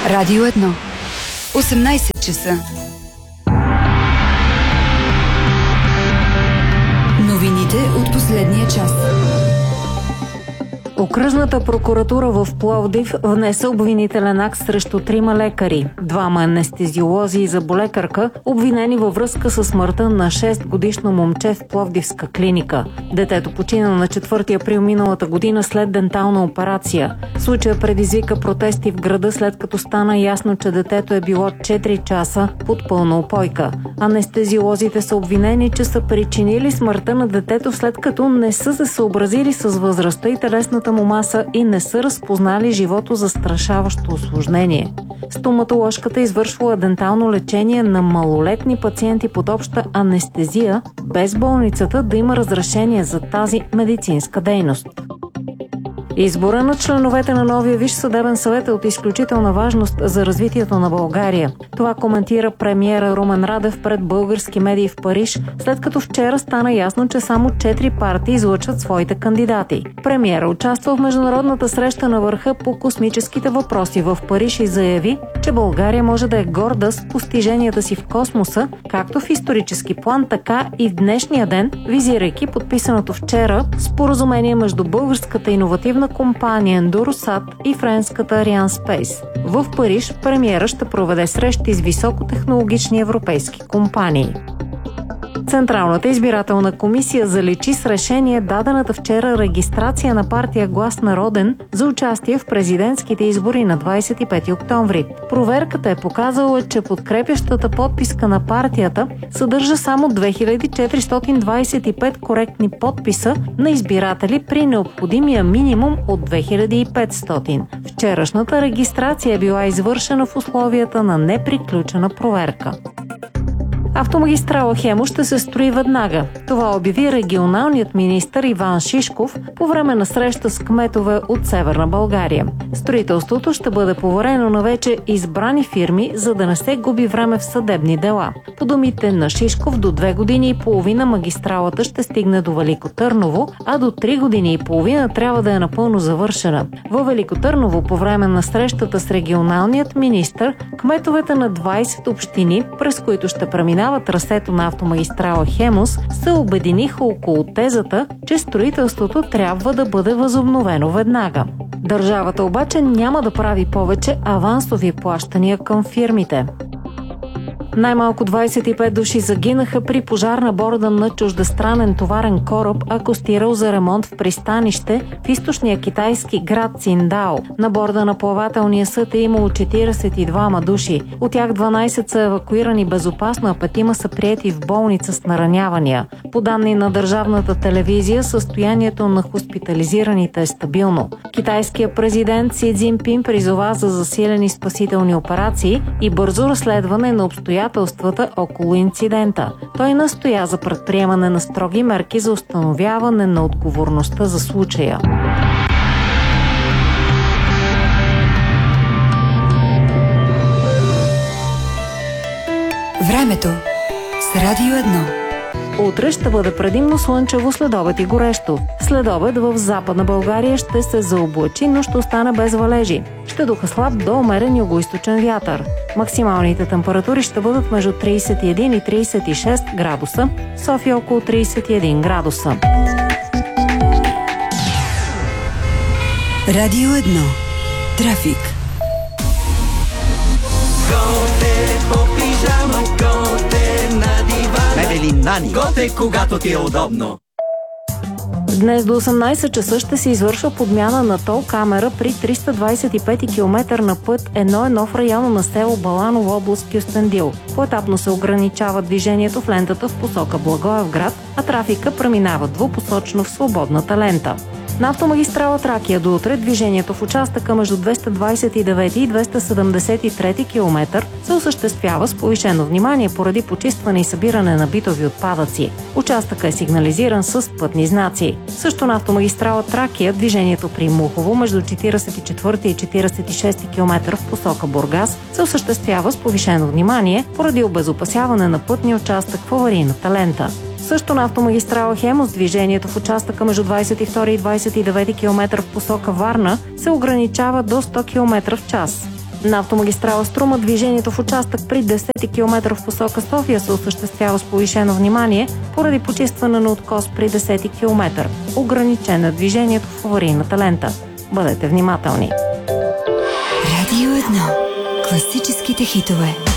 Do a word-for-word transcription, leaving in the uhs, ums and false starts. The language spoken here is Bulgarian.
Радио едно. осемнайсет часа. Новините от последния час. Окръжната прокуратура в Пловдив внесе обвинителен акт срещу трима лекари, двама анестезиолози и зъболекарка, обвинени във връзка с смъртта на шестгодишно момче в Пловдивска клиника. Детето почина на четвърти април миналата година след дентална операция. Случая предизвика протести в града, след като стана ясно, че детето е било четири часа под пълна упойка. Анестезиолозите са обвинени, че са причинили смъртта на детето, след като не са се съобразили с възрастта и телесната му маса и не са разпознали живото застрашаващо усложнение. Стоматоложката извършвала дентално лечение на малолетни пациенти под обща анестезия, без болницата да има разрешение за тази медицинска дейност. Избора на членовете на новия Висш съдебен съвет е от изключителна важност за развитието на България. Това коментира премиера Румен Радев пред български медии в Париж, след като вчера стана ясно, че само четири партии излъчат своите кандидати. Премиера участва в международната среща на върха по космическите въпроси в Париж и заяви, че България може да е горда с постиженията си в космоса, както в исторически план, така и в днешния ден, визирайки подписаното вчера споразумение между българската иновативна компания Endurosat и френската Ariane Space. В Париж премиера ще проведе срещи с високотехнологични европейски компании. Централната избирателна комисия заличи с решение дадената вчера регистрация на партия Глас Народен за участие в президентските избори на двадесет и пети октомври. Проверката е показала, че подкрепящата подписка на партията съдържа само две хиляди четиристотин двадесет и пет коректни подписа на избиратели при необходимия минимум от две хиляди и петстотин. Вчерашната регистрация е била извършена в условията на неприключена проверка. Автомагистрала Хемус ще се строи веднага. Това обяви регионалният министър Иван Шишков по време на среща с кметове от Северна България. Строителството ще бъде поверено на вече избрани фирми, за да не се губи време в съдебни дела. По думите на Шишков, до две години и половина магистралата ще стигне до Велико Търново, а до три години и половина трябва да е напълно завършена. Във Велико Търново по време на срещата с регионалният министър, кметовете на двадесет общини, през които ще преминава трасето на автомагистрала Хемус, се обединиха около тезата, че строителството трябва да бъде възобновено веднага. Държавата обаче няма да прави повече авансови плащания към фирмите. Най-малко двадесет и пет души загинаха при пожар на борда на чуждестранен товарен кораб, акостирал за ремонт в пристанище в източния китайски град Циндао. На борда на плавателния съд е имало четиридесет и двама души. От тях дванадесет са евакуирани безопасно, а петима са приети в болница с наранявания. По данни на държавната телевизия, състоянието на хоспитализираните е стабилно. Китайският президент Си Цзинпин призова за засилени спасителни операции и бързо разследване на обстоятелствата около инцидента. Той настоя за предприемане на строги мерки за установяване на отговорността за случая. Времето с Радио едно. Утре ще бъде предимно слънчево, следобед и горещо. Следобед в Западна България ще се заоблачи, но ще остане без валежи. Ще духа слаб до умерен югоизточен вятър. Максималните температури ще бъдат между тридесет и един и тридесет и шест градуса, София около тридесет и един градуса. Радио едно. Трафик. Готе по пижама, готе на дивана. Мебели Нани. Готе, когато ти е удобно. Днес до осемнадесет часа ще се извършва подмяна на тол камера при триста двадесет и пети километър на път едно едно в района на село Баланово, област Кюстендил. Поетапно се ограничава движението в лентата в посока Благоевград, а трафика преминава двупосочно в свободната лента. На автомагистрала Тракия до утре движението в участъка между двеста двадесет и девети и двеста седемдесет и трети километър се осъществява с повишено внимание поради почистване и събиране на битови отпадъци. Участъкът е сигнализиран с пътни знаци. Също на автомагистрала Тракия движението при Мухово между четиридесет и четвърти и четиридесет и шести километър в посока Бургас се осъществява с повишено внимание поради обезопасяване на пътния участък в аварийната лента. Също на автомагистрала Хемус движението в участъка между двадесет и втори и двадесет и девети километър в посока Варна се ограничава до сто километра в час. На автомагистрала Струма движението в участък при десети километър в посока София се осъществява с повишено внимание поради почистване на откос при десети километър. Ограничено движението в аварийната лента. Бъдете внимателни. Радио едно. Класическите хитове.